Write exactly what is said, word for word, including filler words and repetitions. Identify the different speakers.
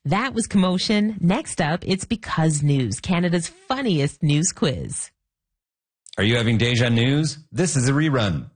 Speaker 1: That was Commotion. Next up, it's Because News, Canada's funniest news quiz.
Speaker 2: Are you having deja news? This is a rerun.